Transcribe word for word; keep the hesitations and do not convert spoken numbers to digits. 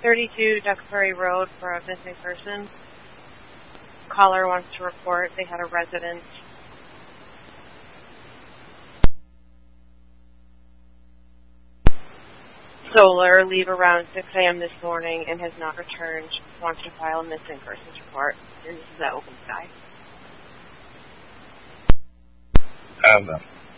thirty-two Duxbury Road for a missing person. Caller wants to report they had a resident. Solar leave around six a.m. this morning and has not returned. Wants to file a missing persons report. And this is at Open Sky. Have them.